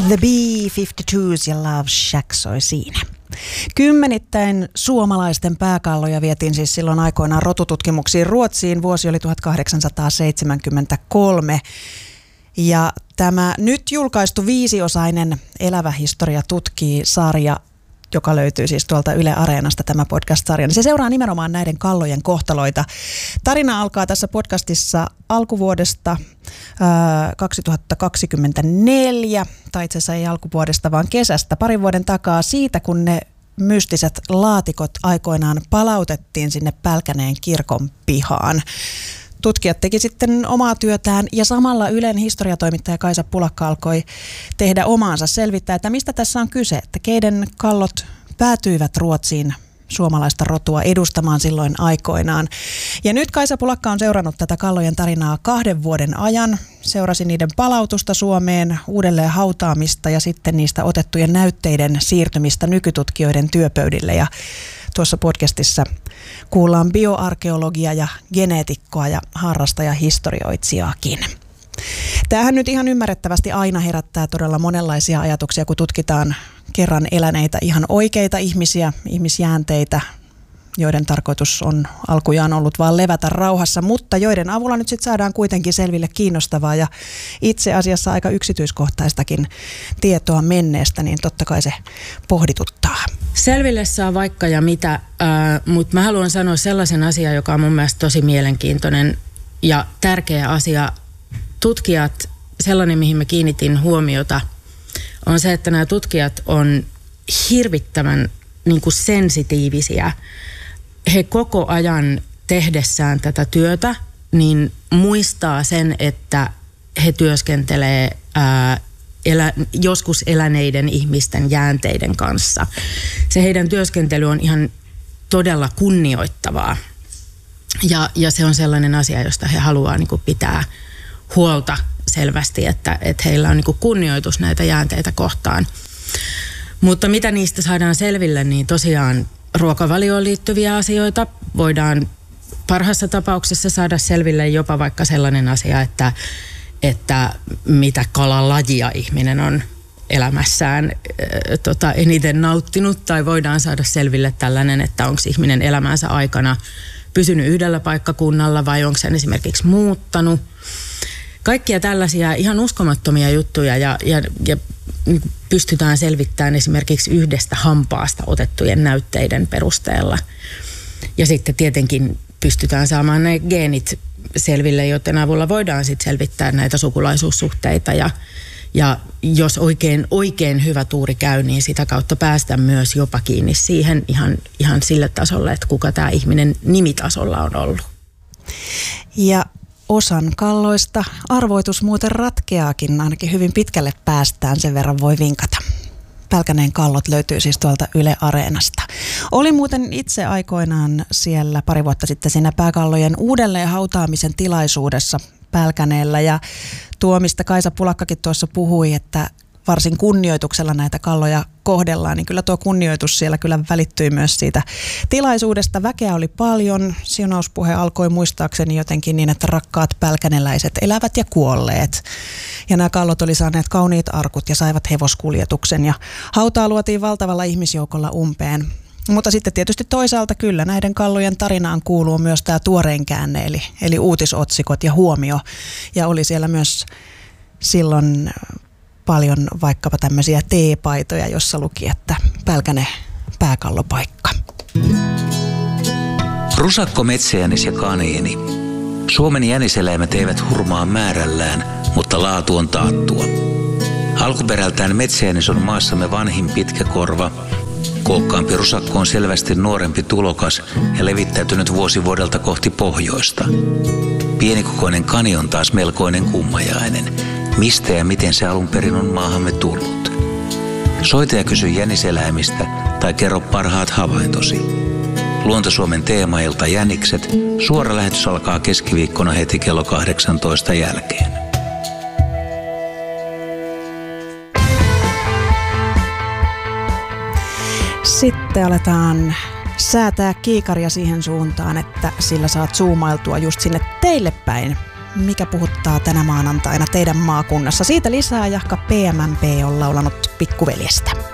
The B-52s ja Love Shack soi siinä. Kymmenittäin suomalaisten pääkalloja vietiin siis silloin aikoinaan rotututkimuksiin Ruotsiin. Vuosi oli 1873. Ja tämä nyt julkaistu 5-osainen Elävä historia tutkii -sarja, joka löytyy siis tuolta Yle Areenasta, tämä podcast-sarja, niin se seuraa nimenomaan näiden kallojen kohtaloita. Tarina alkaa tässä podcastissa alkuvuodesta 2024, tai itse asiassa ei alkuvuodesta, vaan kesästä, parin vuoden takaa siitä, kun ne mystiset laatikot aikoinaan palautettiin sinne Pälkäneen kirkon pihaan. Tutkijat teki sitten omaa työtään ja samalla Ylen historiatoimittaja Kaisa Pulakka alkoi tehdä omaansa, selvittää, että mistä tässä on kyse, että keiden kallot päätyivät Ruotsiin suomalaista rotua edustamaan silloin aikoinaan. Ja nyt Kaisa Pulakka on seurannut tätä kallojen tarinaa 2 vuoden ajan. Seurasi niiden palautusta Suomeen, uudelleen hautaamista ja sitten niistä otettujen näytteiden siirtymistä nykytutkijoiden työpöydille. Ja tuossa podcastissa kuullaan bioarkeologia ja geneetikkoa ja harrastajahistorioitsijaakin. Tämähän nyt ihan ymmärrettävästi aina herättää todella monenlaisia ajatuksia, kun tutkitaan kerran eläneitä ihan oikeita ihmisiä, ihmisjäänteitä, joiden tarkoitus on alkujaan ollut vaan levätä rauhassa, mutta joiden avulla nyt sitten saadaan kuitenkin selville kiinnostavaa ja itse asiassa aika yksityiskohtaistakin tietoa menneestä, niin totta kai se pohdituttaa. Selville saa vaikka ja mitä, mutta mä haluan sanoa sellaisen asian, joka on mun mielestä tosi mielenkiintoinen ja tärkeä asia. Tutkijat, sellainen mihin mä kiinnitin huomiota, on se, että nämä tutkijat on hirvittävän niin kuin sensitiivisiä. He koko ajan tehdessään tätä työtä, niin muistaa sen, että he työskentelee joskus eläneiden ihmisten jäänteiden kanssa. Se heidän työskentely on ihan todella kunnioittavaa. Ja se on sellainen asia, josta he haluaa niin kuin pitää huolta selvästi, että heillä on niin kuin kunnioitus näitä jäänteitä kohtaan. Mutta mitä niistä saadaan selville, niin tosiaan ruokavalioon liittyviä asioita voidaan parhaassa tapauksessa saada selville jopa vaikka sellainen asia, että mitä kalalajia ihminen on elämässään eniten nauttinut, tai voidaan saada selville tällainen, että onko ihminen elämänsä aikana pysynyt yhdellä paikkakunnalla vai onko hän esimerkiksi muuttanut. Kaikkia tällaisia ihan uskomattomia juttuja ja pystytään selvittämään esimerkiksi yhdestä hampaasta otettujen näytteiden perusteella. Ja sitten tietenkin pystytään saamaan ne geenit selville, joiden avulla voidaan sitten selvittää näitä sukulaisuussuhteita. Ja jos oikein hyvä tuuri käy, niin sitä kautta päästään myös jopa kiinni siihen ihan sille tasolle, että kuka tämä ihminen nimitasolla on ollut. Ja osan kalloista arvoitus muuten ratkeaakin, ainakin hyvin pitkälle päästään, sen verran voi vinkata. Pälkäneen kallot löytyy siis tuolta Yle Areenasta. Oli muuten itse aikoinaan siellä pari vuotta sitten siinä pääkallojen uudelleen hautaamisen tilaisuudessa Pälkäneellä, ja tuo, mistä Kaisa Pulakkakin tuossa puhui, että varsin kunnioituksella näitä kalloja kohdellaan, niin kyllä tuo kunnioitus siellä kyllä välittyi myös siitä tilaisuudesta. Väkeä oli paljon, siunauspuhe alkoi muistaakseni jotenkin niin, että rakkaat pälkäneläiset elävät ja kuolleet. Ja nämä kallot oli saaneet kauniit arkut ja saivat hevoskuljetuksen ja hautaa luotiin valtavalla ihmisjoukolla umpeen. Mutta sitten tietysti toisaalta kyllä näiden kallojen tarinaan kuuluu myös tämä tuorein käänne, eli uutisotsikot ja huomio. Ja oli siellä myös silloin paljon vaikkapa tämmöisiä teepaitoja, jossa luki, että Pälkäne pääkallopaikka. Rusakko, metsäjänis ja kaniini. Suomen jäniseläimet eivät hurmaa määrällään, mutta laatu on taattua. Alkuperältään metsäjänis on maassamme vanhin pitkäkorva. Kookkaampi rusakko on selvästi nuorempi tulokas ja levittäytynyt vuosi vuodelta kohti pohjoista. Pienikokoinen kani on taas melkoinen kummajainen. Mistä ja miten se alun perin on maahamme tullut? Soita ja kysy jäniseläimistä tai kerro parhaat havaintosi. Luonto-Suomen teemailta Jänikset. Suora lähetys alkaa keskiviikkona heti kello 18 jälkeen. Sitten aletaan säätää kiikaria siihen suuntaan, että sillä saat zoomailtua just sinne teille päin, mikä puhuttaa tänä maanantaina teidän maakunnassa. Siitä lisää Jahka PMMP on laulanut Pikkuveljestä.